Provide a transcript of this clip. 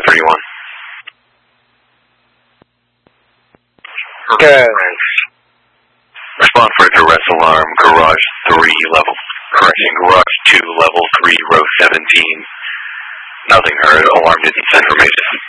31. Okay. Respond for arrest alarm, garage 3, level. Correction, garage 2, level 3, row 17. Nothing heard. Alarm didn't send information.